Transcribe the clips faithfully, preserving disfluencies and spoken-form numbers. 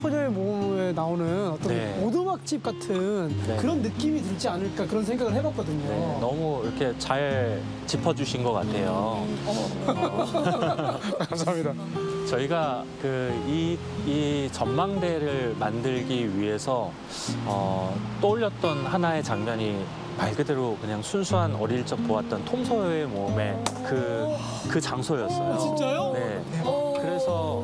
소녀의 모험에 나오는 어떤 네. 오두막집 같은 네. 그런 느낌이 들지 않을까 그런 생각을 해봤거든요. 네, 너무 이렇게 잘 짚어주신 것 같아요. 어, 감사합니다. 저희가 그 이 이 전망대를 만들기 위해서 어, 떠올렸던 하나의 장면이 말 그대로 그냥 순수한 어릴 적 보았던 톰 소여의 모험의 그, 그 장소였어요. 진짜요? 네. 그래서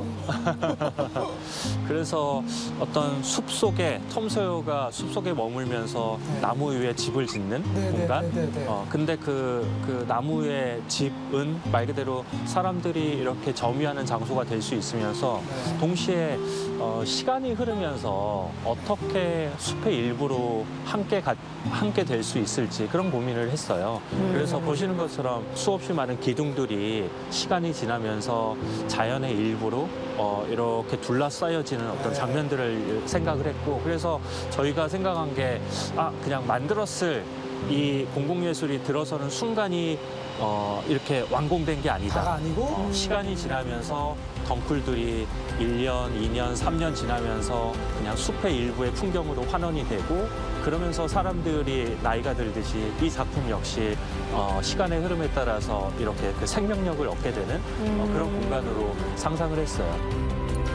그래서 어떤 숲 속에 톰 소여가 숲 속에 머물면서 네. 나무 위에 집을 짓는 네, 공간. 네, 네, 네, 네. 어, 근데 그, 그 나무 위에 집은 말 그대로 사람들이 이렇게 점유하는 장소가 될 수 있으면서 네. 동시에 어, 시간이 흐르면서 어떻게 숲의 일부로 함께 가, 함께 될 수 있을지 그런 고민을 했어요. 음. 그래서 보시는 것처럼 수없이 많은 기둥들이 시간이 지나면서 자연의 일부로 어, 이렇게 둘러싸여지는 어떤 장면들을 생각을 했고, 그래서 저희가 생각한 게 아, 그냥 만들었을 이 공공예술이 들어서는 순간이 어, 이렇게 완공된 게 아니다. 다가 아니고 어, 시간이 지나면서 덩굴들이 일 년, 이 년, 삼 년 지나면서 그냥 숲의 일부의 풍경으로 환원이 되고, 그러면서 사람들이 나이가 들듯이 이 작품 역시 어, 시간의 흐름에 따라서 이렇게 그 생명력을 얻게 되는 어, 그런 공간으로 상상을 했어요.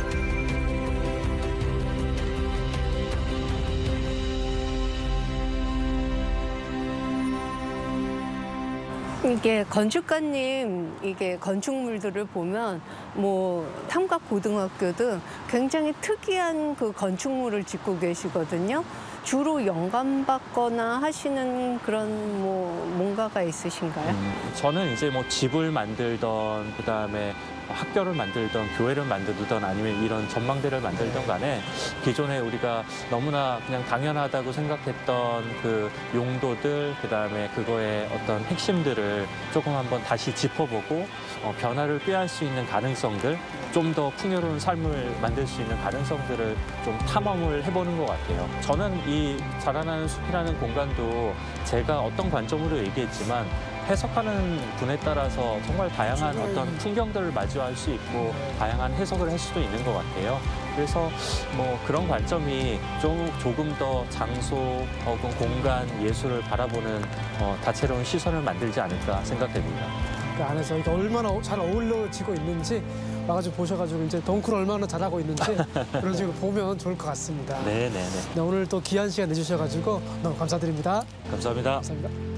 이게 건축가님 이게 건축물들을 보면 뭐 삼각고등학교도 굉장히 특이한 그 건축물을 짓고 계시거든요. 주로 영감받거나 하시는 그런 뭐 뭔가가 있으신가요? 음, 저는 이제 뭐 집을 만들던, 그다음에 학교를 만들던, 교회를 만들던, 아니면 이런 전망대를 만들던 간에 기존에 우리가 너무나 그냥 당연하다고 생각했던 그 용도들, 그다음에 그거의 어떤 핵심들을 조금 한번 다시 짚어보고 어, 변화를 꾀할 수 있는 가능성들, 좀 더 풍요로운 삶을 만들 수 있는 가능성들을 좀 탐험을 해보는 것 같아요. 저는 이 자라나는 숲이라는 공간도 제가 어떤 관점으로 얘기했지만 해석하는 분에 따라서 정말 다양한 어떤 풍경들을 마주할 수 있고 다양한 해석을 할 수도 있는 것 같아요. 그래서 뭐 그런 관점이 좀 조금 더 장소 혹은 공간 예술을 바라보는 어, 다채로운 시선을 만들지 않을까 생각됩니다. 그 안에서 이게 얼마나 잘 어울려지고 있는지 와가지고 보셔가지고 이제 덩쿨 얼마나 잘하고 있는지 그런 식으로 보면 좋을 것 같습니다. 네네네. 네, 오늘 또 귀한 시간 내주셔가지고 너무 감사드립니다. 감사합니다. 감사합니다.